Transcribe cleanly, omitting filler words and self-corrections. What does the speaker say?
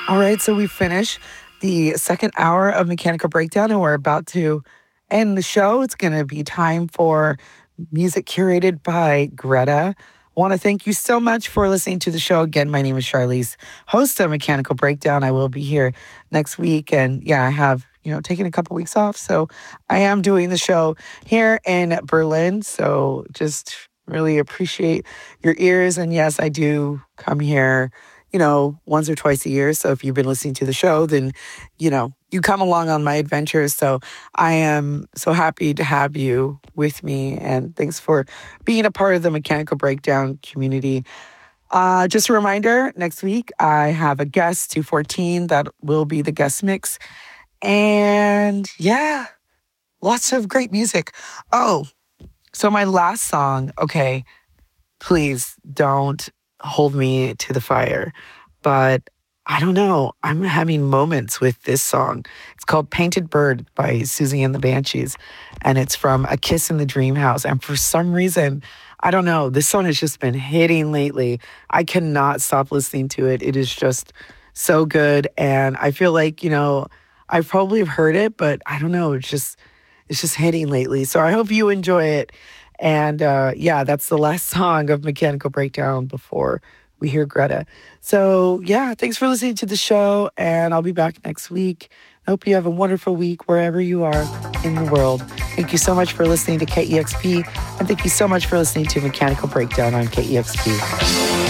All right, so we finished the second hour of Mechanical Breakdown, and we're about to end the show. It's going to be time for music curated by Greta. I want to thank you so much for listening to the show. Again, my name is Charlize, host of Mechanical Breakdown. I will be here next week, and yeah, I have taken a couple weeks off, so I am doing the show here in Berlin. So just really appreciate your ears, and yes, I do come here once or twice a year. So if you've been listening to the show, then, you come along on my adventures. So I am so happy to have you with me. And thanks for being a part of the Mechanical Breakdown community. Just a reminder, next week I have a guest, 214, that will be the guest mix. And yeah, lots of great music. Oh, so my last song, okay, please don't hold me to the fire. But I don't know. I'm having moments with this song. It's called Painted Bird by Susie and the Banshees. And it's from A Kiss in the Dream House. And for some reason, I don't know, this song has just been hitting lately. I cannot stop listening to it. It is just so good. And I feel like, I probably have heard it, but I don't know. It's just hitting lately. So I hope you enjoy it. And yeah, that's the last song of Mechanical Breakdown before we hear Greta. So yeah, thanks for listening to the show, and I'll be back next week. I hope you have a wonderful week wherever you are in the world. Thank you so much for listening to KEXP, and thank you so much for listening to Mechanical Breakdown on KEXP.